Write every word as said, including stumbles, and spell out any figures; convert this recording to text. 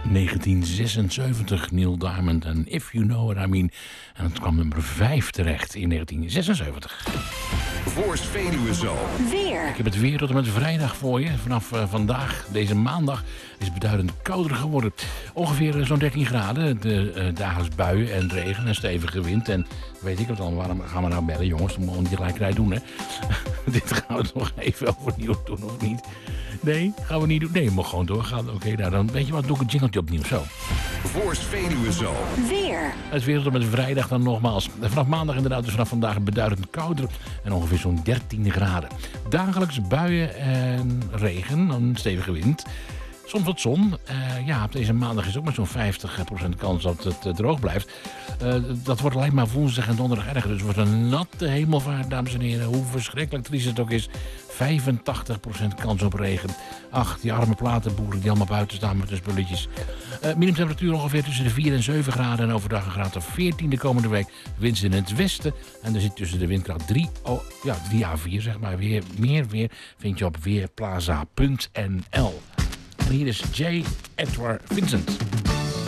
negentien zesenzeventig, Neil Diamond en If You Know What I Mean. En het kwam nummer vijf terecht in negentien zesenzeventig. Voorst Veluwe zo. Weer. Ik heb het weer tot en met vrijdag voor je. Vanaf uh, vandaag, deze maandag, is het beduidend kouder geworden. Ongeveer uh, zo'n dertien graden. De uh, dagelijks buien en regen en stevige wind. En weet ik het al, waarom gaan we nou bellen, jongens? Dan moeten we niet gelijk doen, hè? Dit gaan we nog even overnieuw doen, of niet? Nee, gaan we niet doen. Nee, we mogen gewoon doorgaan. Oké, okay, nou dan weet je wat, doe ik een jingletje opnieuw. Zo. Voorst Veluwe zo. Weer. Het weer tot en met vrijdag dan nogmaals. Vanaf maandag inderdaad, dus vanaf vandaag beduidend kouder. En ongeveer zo'n dertien graden. Dagelijks buien en regen, een stevige wind. Soms wat zon. Uh, ja, op deze maandag is ook maar zo'n vijftig procent kans dat het uh, droog blijft. Uh, dat wordt alleen maar woensdag en donderdag erger. Dus het wordt een natte hemelvaart, dames en heren. Hoe verschrikkelijk triest het ook is. vijfentachtig procent kans op regen. Ach, die arme platenboeren die allemaal buiten staan met hun spulletjes. Uh, minimumtemperatuur ongeveer tussen de vier en zeven graden. En overdag een graad of veertien de komende week. Wind in het westen. En er zit tussen de windkracht drie, oh, ja, drie à vier, zeg maar. Weer, meer weer vind je op weerplaza punt n l. En hier is J. Edward Vincent.